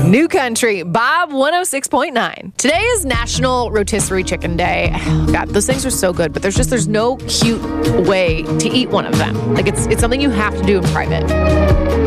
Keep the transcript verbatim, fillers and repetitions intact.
New Country, Bob one oh six point nine. Today is National Rotisserie Chicken Day. God, those things are so good, but there's just there's no cute way to eat one of them. Like it's it's something you have to do in private.